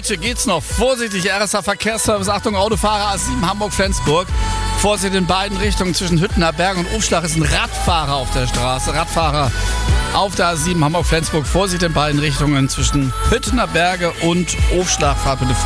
heute geht's noch. Vorsichtig, RSA Verkehrsservice, Achtung, Autofahrer A7 Hamburg-Flensburg. Vorsicht in beiden Richtungen zwischen Hüttener Berg und Aufschlag ist ein Radfahrer auf der Straße. Radfahrer auf der A7 Hamburg-Flensburg. Vorsicht in beiden Richtungen zwischen Hüttener Berge und Aufschlag. Fahrt bitte vor.